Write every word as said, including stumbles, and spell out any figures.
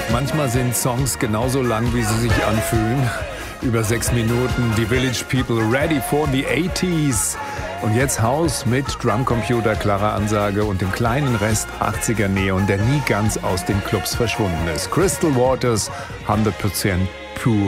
Manchmal sind Songs genauso lang, wie sie sich anfühlen. Über sechs Minuten. Die Village People ready for the eighties. Und jetzt House mit Drumcomputer, klarer Ansage und dem kleinen Rest achtziger Neon, der nie ganz aus den Clubs verschwunden ist. Crystal Waters, hundert Prozent pure